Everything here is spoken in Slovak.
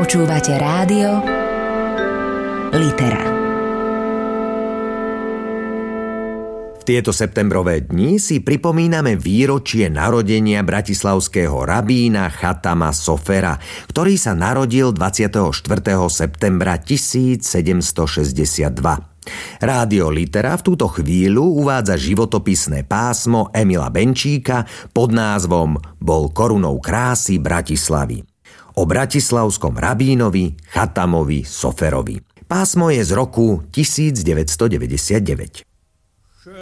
Počúvate rádio Litera. V tieto septembrové dni si pripomíname výročie narodenia bratislavského rabína Chatama Sofera, ktorý sa narodil 24. septembra 1762. Rádio Litera v túto chvíľu uvádza životopisné pásmo Emila Benčíka pod názvom Bol korunou krásy Bratislavy o bratislavskom rabínovi Chatamovi Soferovi. Pásmo je z roku 1999.